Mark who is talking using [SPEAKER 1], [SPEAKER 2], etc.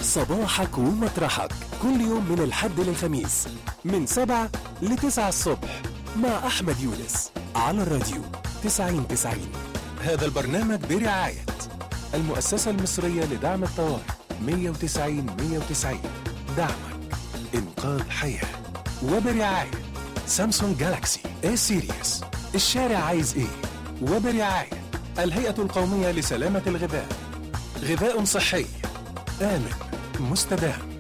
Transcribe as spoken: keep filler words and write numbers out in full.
[SPEAKER 1] صباحك ومطرحك كل يوم من الحد للخميس من سبعة لتسعة الصبح مع أحمد يونس على الراديو تسعين تسعين. هذا البرنامج برعاية المؤسسة المصرية لدعم الطوارئ مية وتسعين مية وتسعين، دعمك إنقاذ حياة. وبرعاية سامسونج جالاكسي اي سيريس، الشارع عايز ايه. وبرعاية الهيئة القومية لسلامة الغذاء، غذاء صحي آمن مستدام.